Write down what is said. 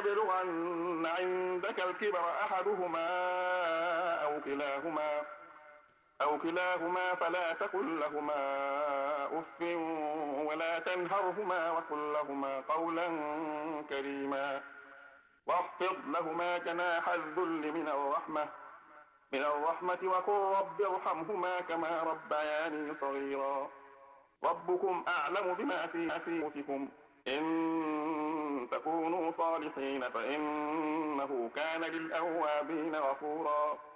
يبلغن عندك الكبر أحدهما أو كلاهما فلا تقل لهما أف ولا تنهرهما وقل لهما قولا كريما واخفض لهما جناح الذل من الرحمة وقل رب ارحمهما كما ربياني صغيرا ربكم أعلم بما في أنفسكم إن تكونوا صالحين فإنه كان للأوابين غفورا